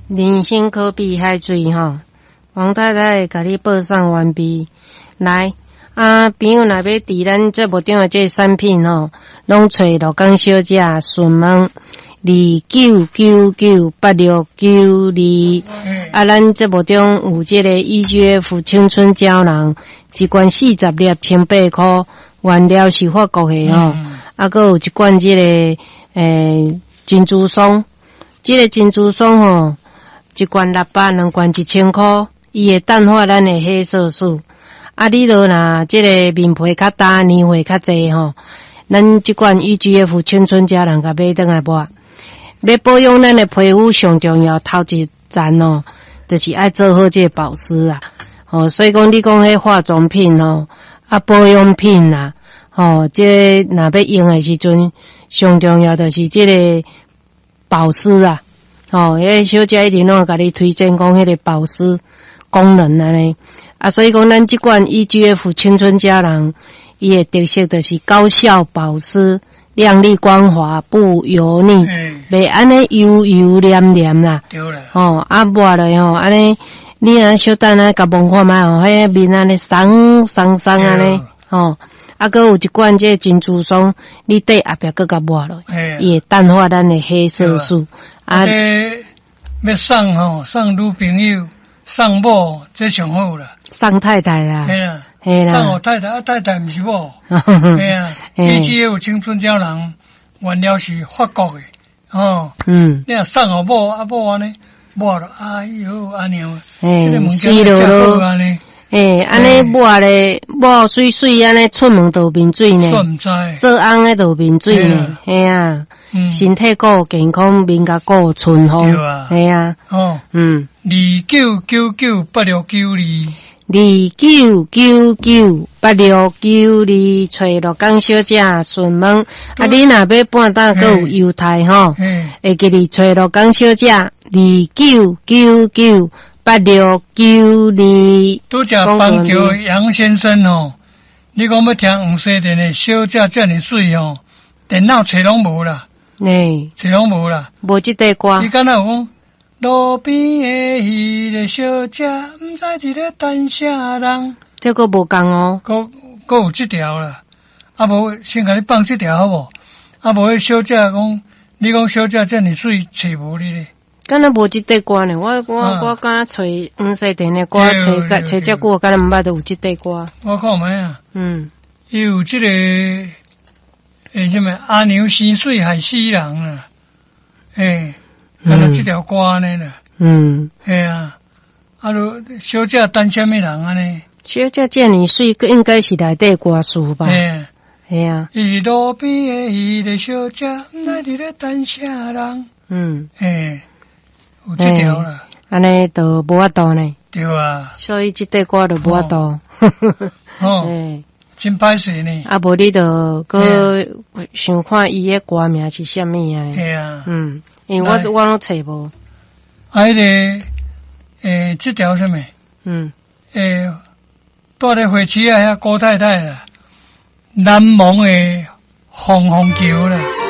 人生可比海水吼，王太太会甲你报上完毕。来，朋友若要伫咱节目中的这产品吼，拢找罗岗小姐询问29998692。咱节目中有这个 EGF 青春胶囊，一罐40粒1,800块，原料是法国的吼。还有一罐这个珍珠松，这个珍珠松吼，一罐600，两罐1000块，伊会淡化咱的黑色素。你若这个面皮较大，年岁较济吼，咱这罐 EGF 青春胶囊甲买倒来抹。要保养咱的皮肤上重要头一站哦，就是爱做好这个保湿啊。所以讲你讲迄化妆品哦，保养品啦。这若要用的时阵，上重要就是这个保湿啊。迄小姐一定拢会甲你推荐讲迄个保湿功能安尼。所以讲咱这款 EGF 青春胶囊，伊的特色就是高效保湿、亮丽光滑、不油腻，袂安尼油油黏黏啦。 对啦。 抹落吼，安尼你小等甲摸看觅迄面安尼松松松安尼。搁有一罐这珍珠松，你底后壁搁甲抹落，伊会淡化咱的黑色素。 要送吼，送女朋友、送某，这上好啦。 送太太啦， 嘿啦，送我太太，太太毋是某。嘿啊，EGF 青春胶囊原料是法国的，你若送我某，某安尼抹了，哎哟，安尼哦，这个物件真好安尼。 安尼抹咧，抹水水安尼出门都面水呢，做红诶都面水呢，嘿啊，身体顾健康，面甲顾春风，嘿啊，29998692，29998692，找罗岗小姐询问，你若要半打阁有优待吼，会记你找罗岗小姐29998692。 拄只邦桥杨先生哦，你讲要听黄西电的小姐遮尔水哦，电脑找拢无啦，找拢无啦， 无这块歌。 你敢若有讲路边的迄个小姐，毋知伫咧等啥人？ 这个无共哦， 搁有这条啦，无先甲你放这条好无？无迄小姐讲，你讲小姐遮尔水找无你咧？ 敢若无这块歌呢？我敢找黄西电的歌，找遮久，敢若毋捌都有这块歌。 我看觅啊，伊有这个什么阿牛溪水海西人啊，敢若这条歌呢啦，嘿啊，就小姐等什么人安尼？ 小姐遮尔水，应该是内底歌词吧？嘿啊， 伊路边的迄个小姐，毋知伫咧等啥人？有这条啦， 安尼都无法度呢。 对啊， 所以这块歌就无法度。 真歹势呢。 无你就搁想看伊的歌名是啥物啊？ 嘿啊， 因为我拢找无。 迄个这条什么？住咧花市啊，遐高太太啦，南蒙的红红桥啦。